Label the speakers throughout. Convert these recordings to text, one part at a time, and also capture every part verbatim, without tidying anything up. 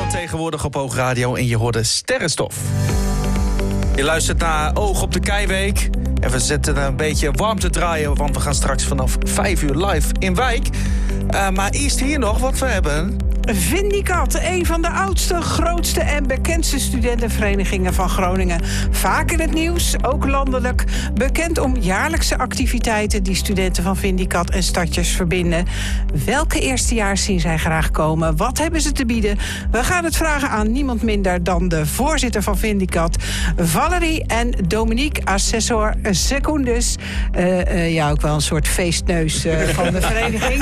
Speaker 1: tegenwoordig op Oogradio en je hoorde Sterrenstof. Je luistert naar Oog op de Keiweek. En we zetten een beetje warm te draaien, want we gaan straks vanaf vijf uur live in Wijk. Uh, maar eerst hier nog wat we hebben.
Speaker 2: Vindicat, een van de oudste, grootste en bekendste studentenverenigingen van Groningen. Vaak in het nieuws, ook landelijk. Bekend om jaarlijkse activiteiten die studenten van Vindicat en stadjes verbinden. Welke eerstejaars zien zij graag komen? Wat hebben ze te bieden? We gaan het vragen aan niemand minder dan de voorzitter van Vindicat, Valerie, en Dominique, assessor secundus. Uh, uh, ja, ook wel een soort feestneus uh, van de vereniging.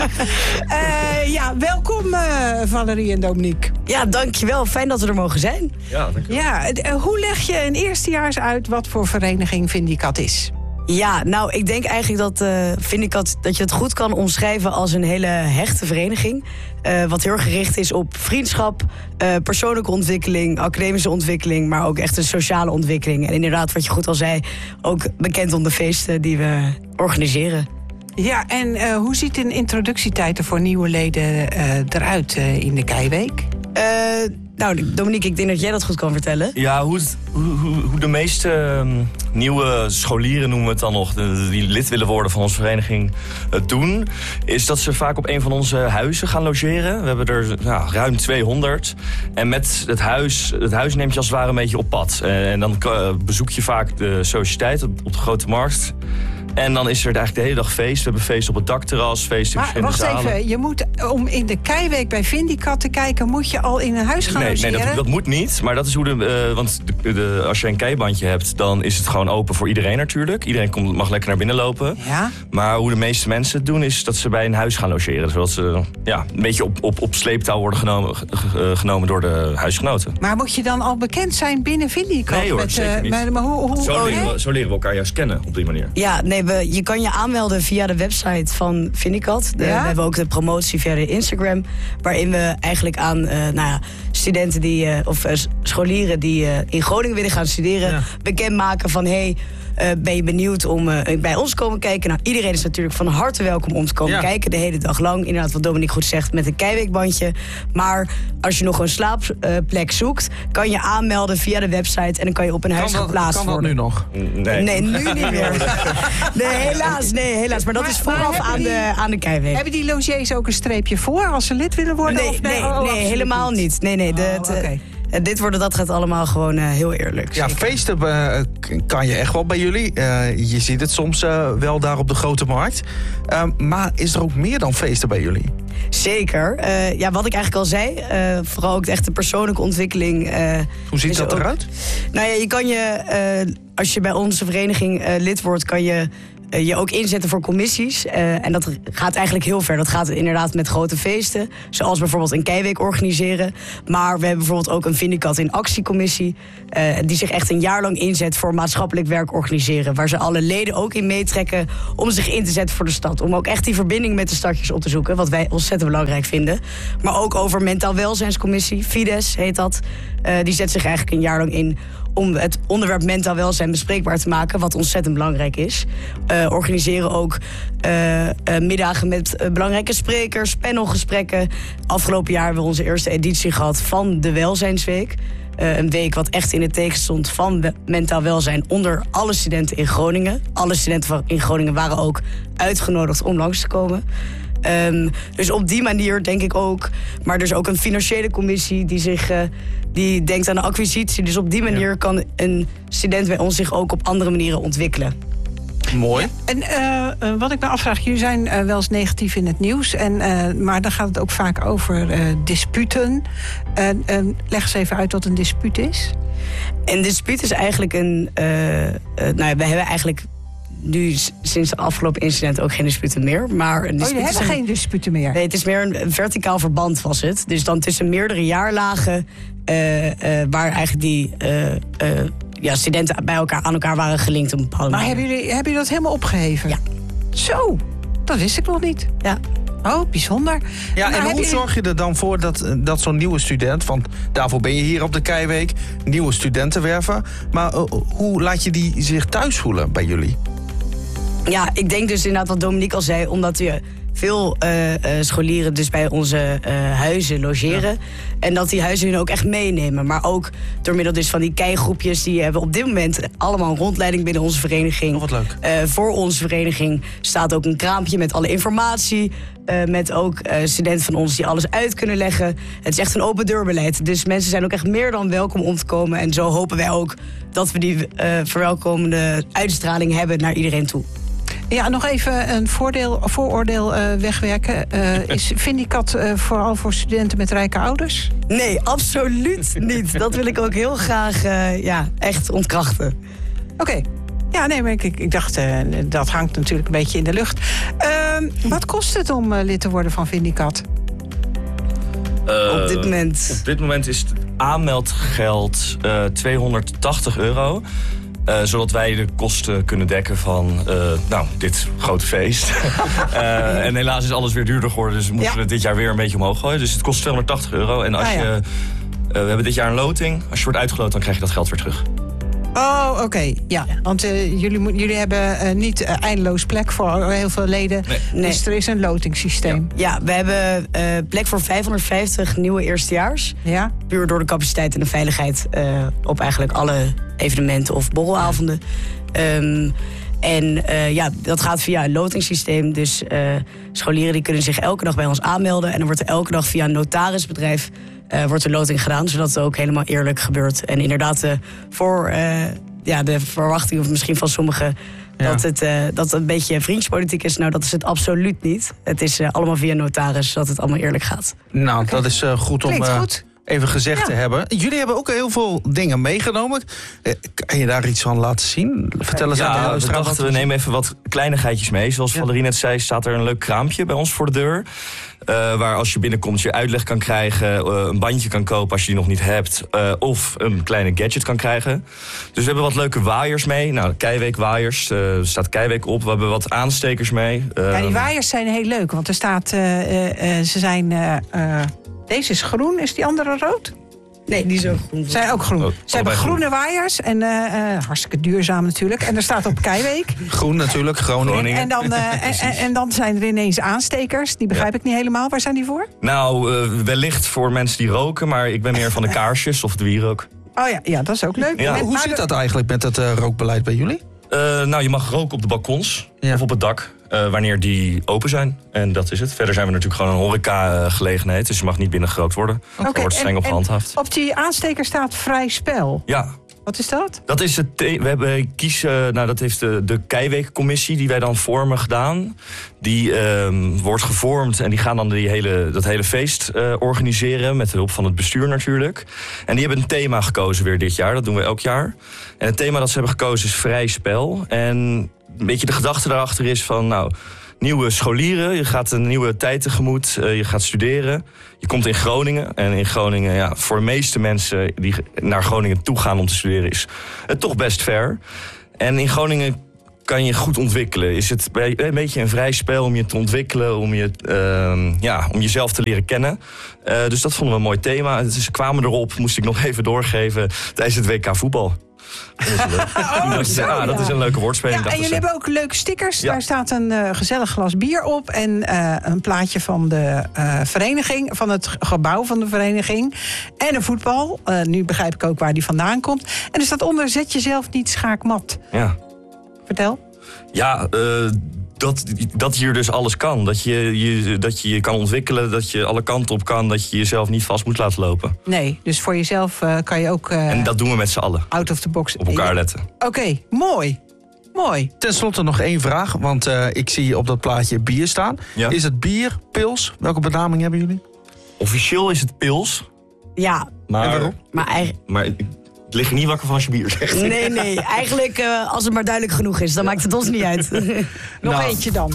Speaker 2: Uh, ja, welkom uh, Valerie en Dominique.
Speaker 3: Ja, dankjewel. Fijn dat we er mogen zijn.
Speaker 4: Ja, dankjewel.
Speaker 2: Ja, uh, hoe leg je een eerstejaars uit wat voor vereniging Vindicat is?
Speaker 3: Ja, nou, ik denk eigenlijk dat uh, Vindicat, dat je het goed kan omschrijven als een hele hechte vereniging. Uh, wat heel erg gericht is op vriendschap, uh, persoonlijke ontwikkeling, academische ontwikkeling, maar ook echt een sociale ontwikkeling. En inderdaad, wat je goed al zei, ook bekend om de feesten die we organiseren.
Speaker 2: Ja, en uh, hoe ziet een introductietijd er voor nieuwe leden uh, eruit uh, in de Keiweek?
Speaker 3: Uh, nou, Dominique, ik denk dat jij dat goed kan vertellen.
Speaker 4: Ja, hoe, hoe, hoe de meeste um, nieuwe scholieren, noemen we het dan nog, de, die lid willen worden van onze vereniging, uh, doen, is dat ze vaak op een van onze huizen gaan logeren. We hebben er ja, ruim tweehonderd. En met het huis, het huis neemt je als het ware een beetje op pad. Uh, en dan uh, bezoek je vaak de sociëteit op, op de Grote Markt. En dan is er eigenlijk de hele dag feest. We hebben feest op het dakterras, feest in
Speaker 2: maar
Speaker 4: verschillende
Speaker 2: wacht
Speaker 4: zalen.
Speaker 2: even, je moet, om in de Keiweek bij Vindicat te kijken, moet je al in een huis gaan
Speaker 4: nee,
Speaker 2: logeren?
Speaker 4: Nee, dat, dat moet niet. Maar dat is hoe de. Uh, want de, de, als je een keibandje hebt, dan is het gewoon open voor iedereen natuurlijk. Iedereen komt, mag lekker naar binnen lopen.
Speaker 2: Ja?
Speaker 4: Maar hoe de meeste mensen het doen, is dat ze bij een huis gaan logeren. Zodat ze ja, een beetje op, op, op sleeptouw worden genomen, uh, genomen door de huisgenoten.
Speaker 2: Maar moet je dan al bekend zijn binnen Vindicat?
Speaker 4: Nee hoor,
Speaker 2: met,
Speaker 4: zeker
Speaker 2: uh,
Speaker 4: niet.
Speaker 2: Maar, maar hoe, hoe,
Speaker 4: zo,
Speaker 2: oh,
Speaker 4: leren
Speaker 2: nee?
Speaker 4: we, zo leren we elkaar juist kennen op die manier.
Speaker 3: Ja, nee, we, je kan je aanmelden via de website van Vindicat. De,
Speaker 2: Ja?
Speaker 3: We hebben ook de promotie via de Instagram, waarin we eigenlijk aan uh, nou ja, studenten die, uh, of uh, scholieren die uh, in Groningen willen gaan studeren, ja, bekendmaken van hey, uh, ben je benieuwd om uh, bij ons te komen kijken? Nou, iedereen is natuurlijk van harte welkom om te komen ja. kijken, de hele dag lang. Inderdaad, wat Dominique goed zegt, met een Keiweekbandje. Maar als je nog een slaapplek uh, zoekt, kan je aanmelden via de website en dan kan je op een huis
Speaker 1: dat,
Speaker 3: geplaatst
Speaker 1: kan
Speaker 3: worden.
Speaker 1: Kan dat nu nog?
Speaker 4: Nee,
Speaker 3: nee nu niet meer. Nee, helaas, nee, helaas. Maar dat
Speaker 2: maar,
Speaker 3: is vooraf aan,
Speaker 2: die,
Speaker 3: de, aan de Keiweek.
Speaker 2: Hebben die logiers ook een streepje voor als ze lid willen worden?
Speaker 3: Nee,
Speaker 2: of nee,
Speaker 3: nee,
Speaker 2: oh,
Speaker 3: nee helemaal niet. niet. Nee, nee, de,
Speaker 2: oh,
Speaker 3: de,
Speaker 2: okay.
Speaker 3: dit worden, dat gaat allemaal gewoon uh, heel eerlijk.
Speaker 1: Ja,
Speaker 3: zeker.
Speaker 1: feesten uh, kan je echt wel bij jullie. Uh, je ziet het soms uh, wel daar op de Grote Markt. Uh, maar is er ook meer dan feesten bij jullie?
Speaker 3: Zeker. Uh, ja, wat ik eigenlijk al zei, uh, vooral ook de echte persoonlijke ontwikkeling. Uh,
Speaker 1: Hoe ziet dat
Speaker 3: ook,
Speaker 1: eruit?
Speaker 3: Nou ja, je kan je, uh, als je bij onze vereniging uh, lid wordt, kan je Uh, je ook inzetten voor commissies. Uh, en dat gaat eigenlijk heel ver. Dat gaat inderdaad met grote feesten. Zoals bijvoorbeeld een Keiweek organiseren. Maar we hebben bijvoorbeeld ook een Vindicat in actiecommissie. Uh, die zich echt een jaar lang inzet voor maatschappelijk werk organiseren. Waar ze alle leden ook in meetrekken om zich in te zetten voor de stad. Om ook echt die verbinding met de stadjes op te zoeken. Wat wij ontzettend belangrijk vinden. Maar ook over mentaal welzijnscommissie. Fides heet dat. Uh, die zet zich eigenlijk een jaar lang in om het onderwerp mentaal welzijn bespreekbaar te maken, wat ontzettend belangrijk is. Uh, organiseren ook uh, uh, middagen met uh, belangrijke sprekers, panelgesprekken. Afgelopen jaar hebben we onze eerste editie gehad van de Welzijnsweek. Uh, een week wat echt in het teken stond van we- mentaal welzijn onder alle studenten in Groningen. Alle studenten van in Groningen waren ook uitgenodigd om langs te komen. Um, dus op die manier denk ik ook. Maar er is ook een financiële commissie die zich uh, die denkt aan de acquisitie. Dus op die manier ja. kan een student bij ons zich ook op andere manieren ontwikkelen.
Speaker 1: Mooi.
Speaker 2: Ja, en uh, uh, wat ik me afvraag, jullie zijn uh, wel eens negatief in het nieuws. En, uh, maar dan gaat het ook vaak over uh, disputen. Uh, uh, leg eens even uit wat een dispuut is.
Speaker 3: Een dispuut is eigenlijk een... Uh, uh, nou, we hebben eigenlijk nu sinds de afgelopen incident ook geen disputen meer. Maar een
Speaker 2: oh, jullie hebben
Speaker 3: een,
Speaker 2: geen disputen meer?
Speaker 3: Nee, het is meer een, een verticaal verband was het. Dus dan tussen meerdere jaarlagen uh, uh, waar eigenlijk die uh, uh, ja, studenten bij elkaar aan elkaar waren gelinkt op een bepaalde
Speaker 2: Maar
Speaker 3: manier.
Speaker 2: hebben jullie, hebben jullie dat helemaal opgeheven?
Speaker 3: Ja.
Speaker 2: Zo, dat wist ik nog niet.
Speaker 3: Ja.
Speaker 2: Oh, bijzonder.
Speaker 1: Ja,
Speaker 2: maar
Speaker 1: en hoe
Speaker 2: je...
Speaker 1: zorg je er dan voor dat, dat zo'n nieuwe student, want daarvoor ben je hier op de Keiweek, nieuwe studenten werven. Maar uh, hoe laat je die zich thuis voelen bij jullie?
Speaker 3: Ja, ik denk dus inderdaad wat Dominique al zei, omdat je veel uh, uh, scholieren dus bij onze uh, huizen logeren. Ja. En dat die huizen hun ook echt meenemen. Maar ook door middel dus van die keigroepjes. Die hebben op dit moment allemaal een rondleiding binnen onze vereniging.
Speaker 1: Oh, wat leuk.
Speaker 3: Uh, voor onze vereniging staat ook een kraampje met alle informatie. Uh, met ook uh, studenten van ons die alles uit kunnen leggen. Het is echt een open deurbeleid. Dus mensen zijn ook echt meer dan welkom om te komen. En zo hopen wij ook dat we die uh, verwelkomende uitstraling hebben naar iedereen toe.
Speaker 2: Ja, nog even een voordeel, vooroordeel uh, wegwerken. Uh, is Vindicat uh, vooral voor studenten met rijke ouders?
Speaker 3: Nee, absoluut niet. Dat wil ik ook heel graag uh, ja, echt ontkrachten.
Speaker 2: Oké. Okay. Ja, nee, maar ik, ik dacht, uh, dat hangt natuurlijk een beetje in de lucht. Uh, wat kost het om uh, lid te worden van Vindicat?
Speaker 4: Uh,
Speaker 3: op dit moment?
Speaker 4: Op dit moment is het aanmeldgeld uh, tweehonderdtachtig euro. Uh, zodat wij de kosten kunnen dekken van uh, nou, dit grote feest. uh, en helaas is alles weer duurder geworden, dus moeten ja. we het dit jaar weer een beetje omhoog gooien. Dus het kost tweehonderdtachtig euro. En als ah, ja. je, uh, we hebben dit jaar een loting. Als je wordt uitgeloot, dan krijg je dat geld weer terug.
Speaker 2: Oh, oké. Okay. Ja, want uh, jullie, jullie hebben uh, niet uh, eindeloos plek voor heel veel leden. Nee. Nee. Dus er is een lotingssysteem.
Speaker 3: Ja, ja we hebben uh, plek voor vijfhonderdvijftig nieuwe eerstejaars. Ja. Puur door de capaciteit en de veiligheid uh, op eigenlijk alle evenementen of borrelavonden. Um, en uh, ja, dat gaat via een lotingssysteem. Dus uh, scholieren die kunnen zich elke dag bij ons aanmelden. En dan wordt er elke dag via een notarisbedrijf Uh, wordt de loting gedaan, zodat het ook helemaal eerlijk gebeurt. En inderdaad, uh, voor uh, ja, de verwachting, of misschien van sommigen, ja. dat, het, uh, dat het een beetje vriendjespolitiek is. Nou, dat is het absoluut niet. Het is uh, allemaal via notaris, zodat het allemaal eerlijk gaat.
Speaker 1: Nou, okay. dat is uh, goed om uh, goed. even gezegd ja. te hebben. Jullie hebben ook heel veel dingen meegenomen. Uh, kan je daar iets van laten zien? Vertel eens
Speaker 4: ja,
Speaker 1: aan de luisteraar.
Speaker 4: We dachten, we nemen even wat kleinigheidjes mee. Zoals ja. Valerie net zei, staat er een leuk kraampje bij ons voor de deur. Uh, waar als je binnenkomt je uitleg kan krijgen, uh, een bandje kan kopen als je die nog niet hebt, uh, of een kleine gadget kan krijgen. Dus we hebben wat leuke waaiers mee. Nou, Keiweek waaiers, uh, er staat Keiweek op. We hebben wat aanstekers mee. Uh,
Speaker 2: ja, die waaiers zijn heel leuk, want er staat, uh, uh, uh, ze zijn, uh, uh, deze is groen, is die andere rood?
Speaker 3: Nee, die is ook groen.
Speaker 2: Ze zijn ook groen. Oh, ze hebben groene groen. waaiers en uh, uh, hartstikke duurzaam natuurlijk. En er staat op Keiweek.
Speaker 1: Groen natuurlijk, Groningen.
Speaker 2: En, en, dan, uh, en, en, en dan zijn er ineens aanstekers. Die begrijp ja. ik niet helemaal. Waar zijn die voor?
Speaker 4: Nou, uh, wellicht voor mensen die roken, maar ik ben meer van de kaarsjes of de wierook.
Speaker 2: Oh ja, ja, dat is ook leuk.
Speaker 1: Ja.
Speaker 2: Met,
Speaker 1: Hoe zit dat eigenlijk met het uh, rookbeleid bij jullie?
Speaker 4: Uh, nou, je mag roken op de balkons ja. of op het dak. Uh, wanneer die open zijn. En dat is het. Verder zijn we natuurlijk gewoon een horeca-gelegenheid. Dus je mag niet binnen gerookt worden. Okay. Er wordt streng
Speaker 2: en,
Speaker 4: op gehandhaafd.
Speaker 2: Op die aansteker staat vrij spel.
Speaker 4: Ja.
Speaker 2: Wat is dat?
Speaker 4: Dat is het. We hebben kiezen. Nou, dat heeft de, de Keiweekcommissie die wij dan vormen gedaan. Die um, wordt gevormd en die gaan dan die hele, dat hele feest uh, organiseren. Met de hulp van het bestuur natuurlijk. En die hebben een thema gekozen weer dit jaar. Dat doen we elk jaar. En het thema dat ze hebben gekozen is vrij spel. En een beetje de gedachte daarachter is van, nou, nieuwe scholieren. Je gaat een nieuwe tijd tegemoet. Uh, je gaat studeren. Je komt in Groningen. En in Groningen, ja, voor de meeste mensen die naar Groningen toe gaan om te studeren, is het toch best ver. En in Groningen kan je goed ontwikkelen. Is het een beetje een vrij spel om je te ontwikkelen, om, je, uh, ja, om jezelf te leren kennen. Uh, dus dat vonden we een mooi thema. Dus ze kwamen erop, moest ik nog even doorgeven, tijdens het W K voetbal. Dat is,
Speaker 2: oh,
Speaker 4: dat,
Speaker 2: zo,
Speaker 4: ah, dat is een leuke woordspeling.
Speaker 2: Ja, en jullie hebben ook leuke stickers. Ja. Daar staat een uh, gezellig glas bier op. En uh, een plaatje van de uh, vereniging. Van het gebouw van de vereniging. En een voetbal. Uh, nu begrijp ik ook waar die vandaan komt. En er staat onder, zet jezelf niet schaakmat.
Speaker 4: Ja.
Speaker 2: Vertel.
Speaker 4: Ja, uh, dat, dat hier dus alles kan. Dat je, je, dat je je kan ontwikkelen, dat je alle kanten op kan, dat je jezelf niet vast moet laten lopen.
Speaker 2: Nee, dus voor jezelf uh, kan je ook... Uh,
Speaker 4: en dat doen we met z'n allen.
Speaker 2: Out of the box.
Speaker 4: Op elkaar letten.
Speaker 2: Oké, okay, mooi. Mooi.
Speaker 1: Ten slotte nog één vraag, want uh, ik zie op dat plaatje bier staan. Ja. Is het bier, pils? Welke benaming hebben jullie?
Speaker 4: Officieel is het pils.
Speaker 3: Ja.
Speaker 4: Maar,
Speaker 3: en waarom? Maar eigenlijk...
Speaker 4: Maar, het ligt er niet wakker van als je bier zegt.
Speaker 3: Nee, nee. Eigenlijk, uh, als het maar duidelijk genoeg is, dan maakt het ons niet uit.
Speaker 2: Nog nou. eentje dan.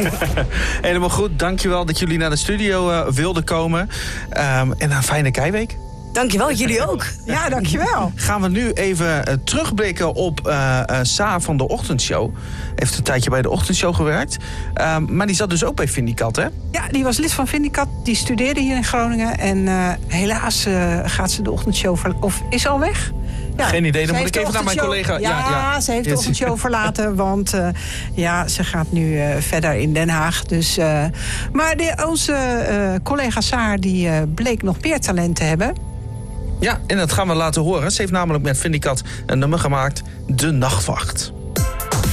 Speaker 1: Helemaal goed. Dankjewel dat jullie naar de studio uh, wilden komen. Um, en een fijne Keiweek.
Speaker 3: Dankjewel, jullie ook.
Speaker 2: Ja, dankjewel.
Speaker 1: Gaan we nu even uh, terugblikken op uh, uh, Sa van de Ochtendshow. Heeft een tijdje bij de Ochtendshow gewerkt. Um, maar die zat dus ook bij Vindicat, hè?
Speaker 2: Ja, die was lid van Vindicat. Die studeerde hier in Groningen. En uh, helaas uh, gaat ze de Ochtendshow... Ver- of is al weg? Ja,
Speaker 1: Geen idee, dan
Speaker 2: ze
Speaker 1: moet
Speaker 2: heeft
Speaker 1: ik even
Speaker 2: de
Speaker 1: naar mijn
Speaker 2: ochtendshow-
Speaker 1: collega...
Speaker 2: Ja,
Speaker 1: Ja, ja.
Speaker 2: ze heeft de ochtendshow verlaten, want uh, ja, ze gaat nu uh, verder in Den Haag. Dus, uh, maar de, onze uh, collega Saar die uh, bleek nog meer talent te hebben.
Speaker 1: Ja, en dat gaan we laten horen. Ze heeft namelijk met Vindicat een nummer gemaakt, De Nachtwacht.